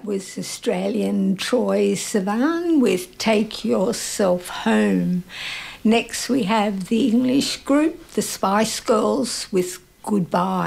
That was Australian Troye Sivan with Take Yourself Home. Next we have the English group, the Spice Girls, with Goodbye.